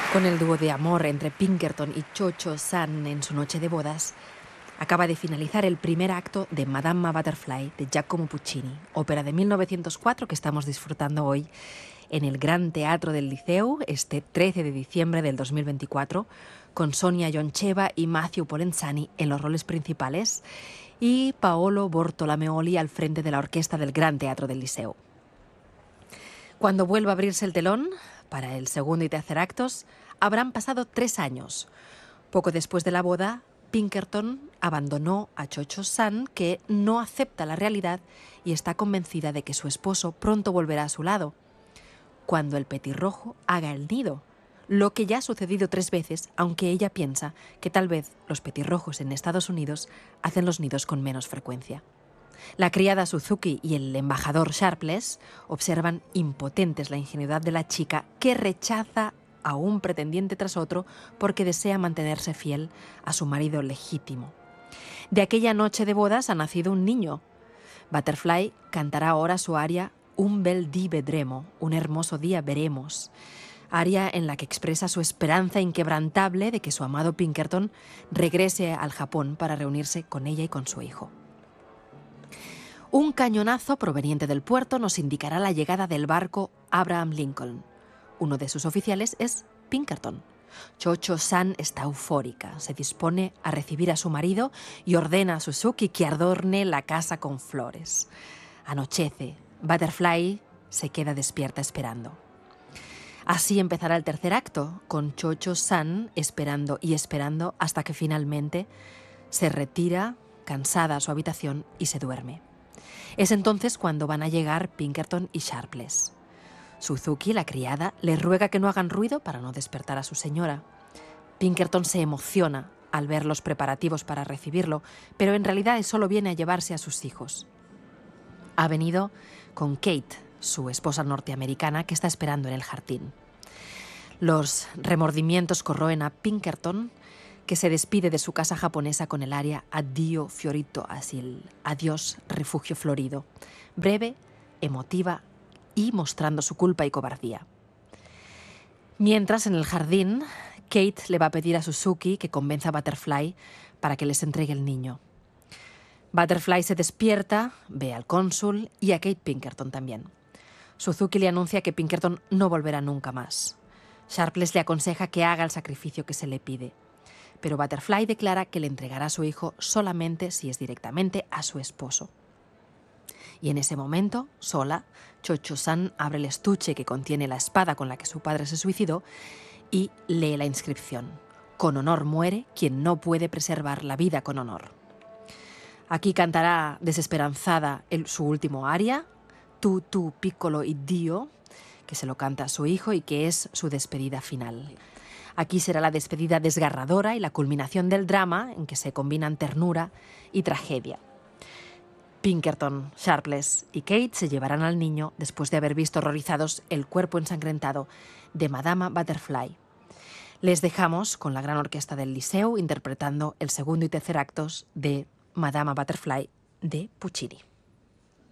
Con el dúo de amor entre Pinkerton y Cho-Cho-San en su noche de bodas, acaba de finalizar el primer acto de Madama Butterfly de Giacomo Puccini, ópera de 1904 que estamos disfrutando hoy en el Gran Teatro del Liceu, este 13 de diciembre del 2024, con Sonia Yoncheva y Matthew Polenzani en los roles principales y Paolo Bortolomeoli al frente de la orquesta del Gran Teatro del Liceu. Cuando vuelva a abrirse el telón, para el segundo y tercer actos, habrán pasado 3 años. Poco después de la boda, Pinkerton abandonó a Cho-Cho-San, que no acepta la realidad y está convencida de que su esposo pronto volverá a su lado, cuando el petirrojo haga el nido, lo que ya ha sucedido 3 veces, aunque ella piensa que tal vez los petirrojos en Estados Unidos hacen los nidos con menos frecuencia. La criada Suzuki y el embajador Sharpless observan impotentes la ingenuidad de la chica, que rechaza a un pretendiente tras otro porque desea mantenerse fiel a su marido legítimo. De aquella noche de bodas ha nacido un niño. Butterfly cantará ahora su aria Un bel dì vedremo, un hermoso día veremos, aria en la que expresa su esperanza inquebrantable de que su amado Pinkerton regrese al Japón para reunirse con ella y con su hijo. Un cañonazo proveniente del puerto nos indicará la llegada del barco Abraham Lincoln. Uno de sus oficiales es Pinkerton. Cho-Cho-San está eufórica, se dispone a recibir a su marido y ordena a Suzuki que adorne la casa con flores. Anochece, Butterfly se queda despierta esperando. Así empezará el tercer acto, con Cho-Cho-San esperando y esperando hasta que finalmente se retira, cansada, a su habitación y se duerme. Es entonces cuando van a llegar Pinkerton y Sharpless. Suzuki, la criada, le ruega que no hagan ruido para no despertar a su señora. Pinkerton se emociona al ver los preparativos para recibirlo, pero en realidad solo viene a llevarse a sus hijos. Ha venido con Kate, su esposa norteamericana, que está esperando en el jardín. Los remordimientos corroen a Pinkerton, que se despide de su casa japonesa con el aria Addio Fiorito Asil, adiós refugio florido, breve, emotiva y mostrando su culpa y cobardía. Mientras, en el jardín, Kate le va a pedir a Suzuki que convenza a Butterfly para que les entregue el niño. Butterfly se despierta, ve al cónsul y a Kate Pinkerton también. Suzuki le anuncia que Pinkerton no volverá nunca más. Sharpless le aconseja que haga el sacrificio que se le pide, pero Butterfly declara que le entregará a su hijo solamente si es directamente a su esposo. Y en ese momento, sola, Cho-Cho-San abre el estuche que contiene la espada con la que su padre se suicidó y lee la inscripción: con honor muere quien no puede preservar la vida con honor. Aquí cantará desesperanzada su último aria, Tu piccolo Iddio, que se lo canta a su hijo y que es su despedida final. Aquí será la despedida desgarradora y la culminación del drama en que se combinan ternura y tragedia. Pinkerton, Sharpless y Kate se llevarán al niño después de haber visto horrorizados el cuerpo ensangrentado de Madama Butterfly. Les dejamos con la gran orquesta del Liceu interpretando el segundo y tercer actos de Madama Butterfly de Puccini.